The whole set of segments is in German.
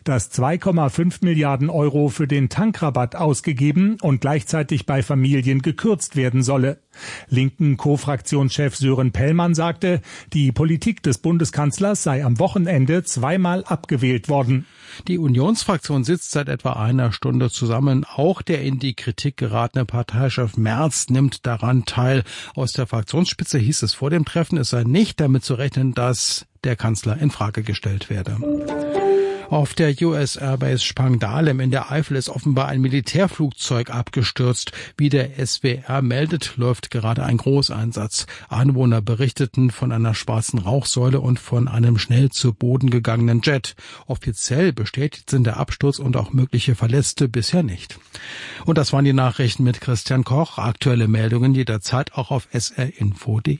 dass 2,5 Milliarden Euro für den Tankrabatt ausgegeben und gleichzeitig bei Familien gekürzt werden solle. Linken Co-Fraktionschef Sören Pellmann sagte, die Politik des Bundeskanzlers sei am Wochenende zweimal abgewählt worden. Die Unionsfraktion sitzt seit etwa einer Stunde zusammen. Auch der in die Kritik geratene Parteichef Merz nimmt daran teil. Aus der Fraktionsspitze hieß es vor dem Treffen, es sei nicht damit zu rechnen, dass der Kanzler in Frage gestellt werde. Auf der US Airbase Spangdahlem in der Eifel ist offenbar ein Militärflugzeug abgestürzt. Wie der SWR meldet, läuft gerade ein Großeinsatz. Anwohner berichteten von einer schwarzen Rauchsäule und von einem schnell zu Boden gegangenen Jet. Offiziell bestätigt sind der Absturz und auch mögliche Verletzte bisher nicht. Und das waren die Nachrichten mit Christian Koch. Aktuelle Meldungen jederzeit auch auf srinfo.de.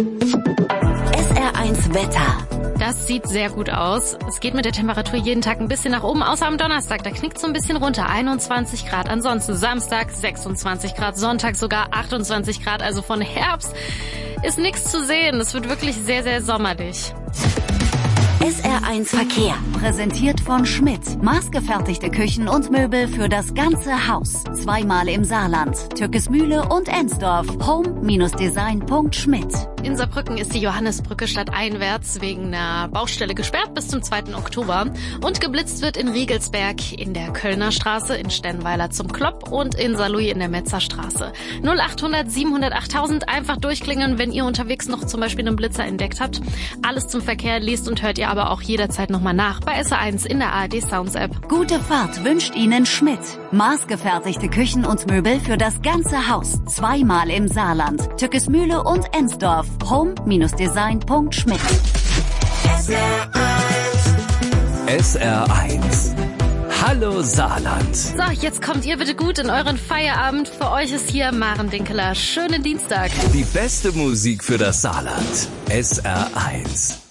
SR1 Wetter. Das sieht sehr gut aus. Es geht mit der Temperatur jeden Tag ein bisschen nach oben, außer am Donnerstag. Da knickt so ein bisschen runter, 21 Grad. Ansonsten Samstag 26 Grad, Sonntag sogar 28 Grad. Also von Herbst ist nichts zu sehen. Es wird wirklich sehr, sehr sommerlich. SR1 Verkehr, präsentiert von Schmidt. Maßgefertigte Küchen und Möbel für das ganze Haus. Zweimal im Saarland, Türkismühle und Ensdorf. Home-Design.schmidt. In Saarbrücken ist die Johannesbrücke stadteinwärts wegen einer Baustelle gesperrt bis zum 2. Oktober. Und geblitzt wird in Riegelsberg, in der Kölner Straße, in Stennweiler zum Klopp und in Saarlouis in der Metzerstraße. 0800 700 8000 einfach durchklingeln, wenn ihr unterwegs noch zum Beispiel einen Blitzer entdeckt habt. Alles zum Verkehr liest und hört ihr aber auch jederzeit nochmal nach bei SR1 in der ARD Sounds App. Gute Fahrt wünscht Ihnen Schmidt. Maßgefertigte Küchen und Möbel für das ganze Haus. Zweimal im Saarland, Türkismühle und Ensdorf. Home-Design.schmidt. SR1. Hallo Saarland. So, jetzt kommt ihr bitte gut in euren Feierabend. Für euch ist hier Maren Dinkeler. Schönen Dienstag. Die beste Musik für das Saarland. SR1.